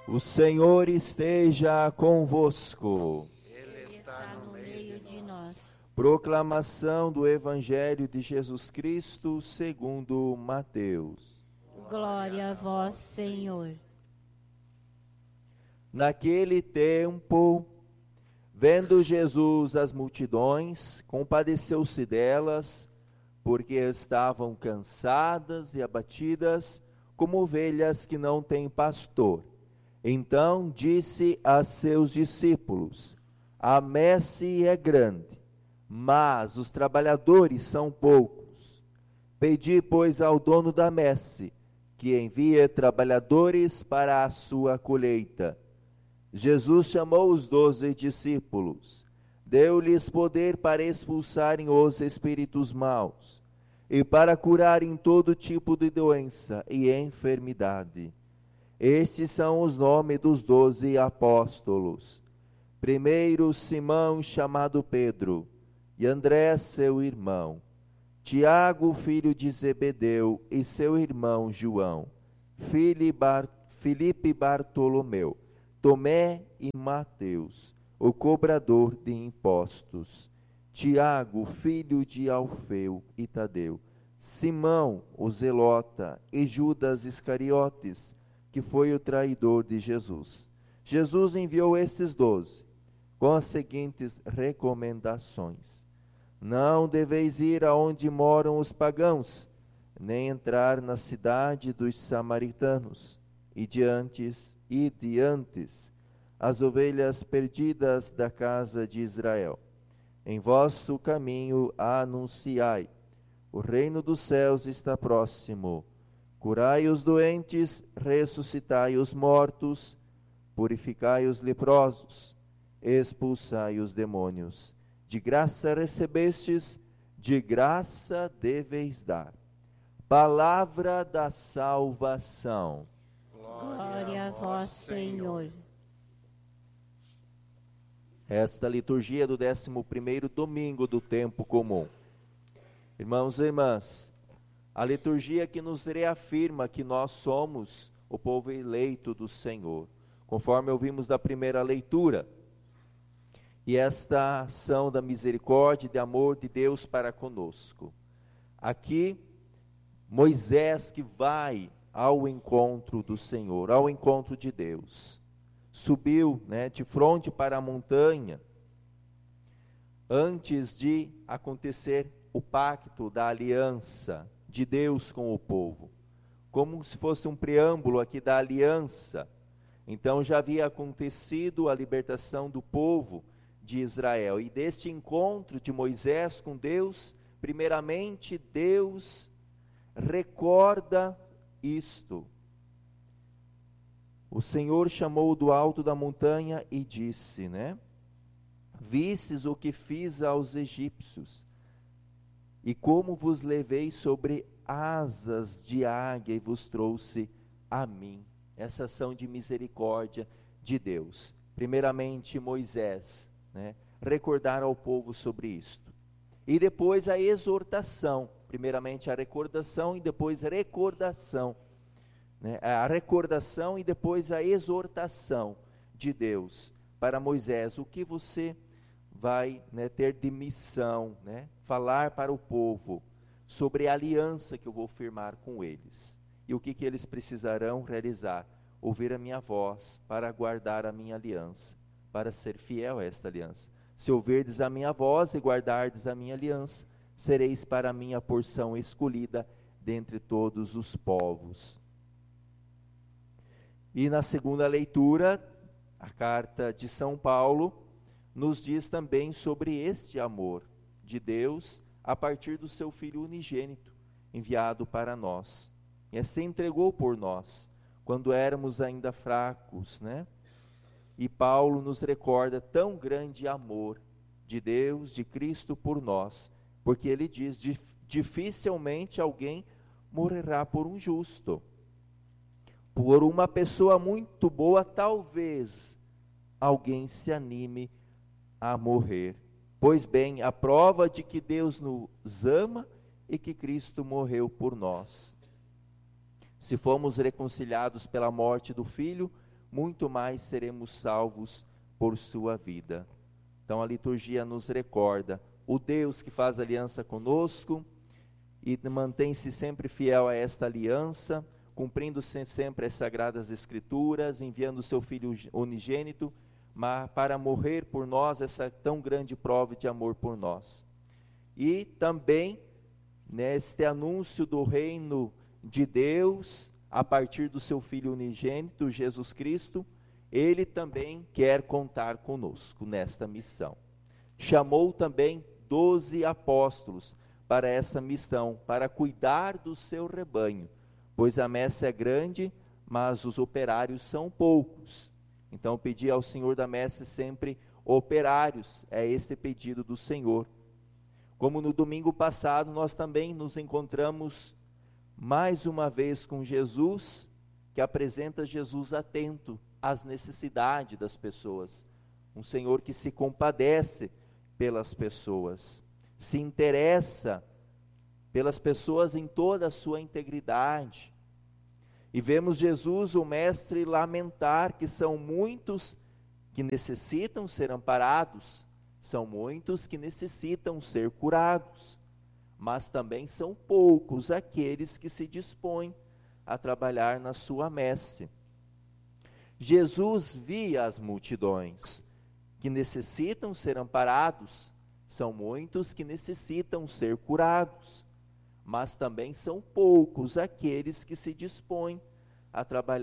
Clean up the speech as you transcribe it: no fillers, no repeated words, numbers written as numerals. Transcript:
O Senhor esteja convosco. Ele está no meio de nós. Proclamação do Evangelho de Jesus Cristo segundo Mateus. Glória a vós, Senhor. Naquele tempo, vendo Jesus as multidões, compadeceu-se delas, porque estavam cansadas e abatidas, como ovelhas que não têm pastor. Então disse a seus discípulos: a messe é grande, mas os trabalhadores são poucos. Pedi, pois, ao dono da messe que envie trabalhadores para a sua colheita. Jesus chamou os 12 discípulos, deu-lhes poder para expulsarem os espíritos maus e para curarem todo tipo de doença e enfermidade. Estes são os nomes dos 12 apóstolos. Primeiro, Simão, chamado Pedro, e André, seu irmão, Tiago, filho de Zebedeu, e seu irmão João, Filipe, Bartolomeu, Tomé e Mateus, o cobrador de impostos, Tiago, filho de Alfeu e Tadeu, Simão, o zelota, e Judas Iscariotes, que foi o traidor de Jesus. Jesus enviou estes 12, com as seguintes recomendações: não deveis ir aonde moram os pagãos, nem entrar na cidade dos samaritanos, e diante as ovelhas perdidas da casa de Israel. Em vosso caminho anunciai: o reino dos céus está próximo. Curai os doentes, ressuscitai os mortos, purificai os leprosos, expulsai os demônios. De graça recebestes, de graça deveis dar. Palavra da salvação. Glória a vós, Senhor. Esta liturgia do 11º domingo do tempo comum. Irmãos e irmãs, a liturgia que nos reafirma que nós somos o povo eleito do Senhor, conforme ouvimos da primeira leitura. E esta ação da misericórdia e de amor de Deus para conosco. Aqui, Moisés que vai ao encontro do Senhor, ao encontro de Deus. Subiu, de frente para a montanha, antes de acontecer o pacto da aliança de Deus com o povo, como se fosse um preâmbulo aqui da aliança. Então já havia acontecido a libertação do povo de Israel, e deste encontro de Moisés com Deus, primeiramente Deus recorda isto. O Senhor chamou do alto da montanha e disse, vistes o que fiz aos egípcios, e como vos levei sobre asas de águia e vos trouxe a mim. Essa ação de misericórdia de Deus. Primeiramente Moisés, recordar ao povo sobre isto. E depois a exortação, primeiramente a recordação e depois a recordação. A recordação e depois a exortação de Deus para Moisés. O que você vai ter de missão, falar para o povo sobre a aliança que eu vou firmar com eles. E o que eles precisarão realizar? Ouvir a minha voz para guardar a minha aliança, para ser fiel a esta aliança. Se ouvirdes a minha voz e guardardes a minha aliança, sereis para mim a porção escolhida dentre todos os povos. E na segunda leitura, a carta de São Paulo nos diz também sobre este amor de Deus a partir do seu Filho unigênito, enviado para nós. E se entregou por nós, quando éramos ainda fracos, E Paulo nos recorda tão grande amor de Deus, de Cristo por nós, porque ele diz, dificilmente alguém morrerá por um justo. Por uma pessoa muito boa, talvez alguém se anime a morrer. Pois bem, a prova de que Deus nos ama e que Cristo morreu por nós. Se fomos reconciliados pela morte do Filho, muito mais seremos salvos por sua vida. Então a liturgia nos recorda o Deus que faz aliança conosco e mantém-se sempre fiel a esta aliança, cumprindo sempre as sagradas escrituras, enviando o seu Filho unigênito para morrer por nós, essa tão grande prova de amor por nós. E também, neste anúncio do reino de Deus, a partir do seu Filho unigênito, Jesus Cristo, Ele também quer contar conosco nesta missão. Chamou também 12 apóstolos para essa missão, para cuidar do seu rebanho, pois a messe é grande, mas os operários são poucos. Então pedi ao Senhor da messe sempre operários, é esse pedido do Senhor. Como no domingo passado, nós também nos encontramos mais uma vez com Jesus, que apresenta Jesus atento às necessidades das pessoas. Um Senhor que se compadece pelas pessoas, se interessa pelas pessoas em toda a sua integridade. E vemos Jesus, o Mestre, lamentar que são muitos que necessitam ser amparados, são muitos que necessitam ser curados, mas também são poucos aqueles que se dispõem a trabalhar na sua messe. Jesus via as multidões que necessitam ser amparados, são muitos que necessitam ser curados, mas também são poucos aqueles que se dispõem a trabalhar